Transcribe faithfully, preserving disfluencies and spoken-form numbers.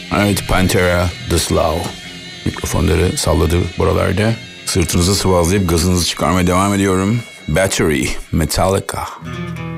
Evet, Pantera, The Slough. Mikrofonları salladı buralarda. Sırtınızı sıvazlayıp gazınızı çıkarmaya devam ediyorum. Battery, Metallica.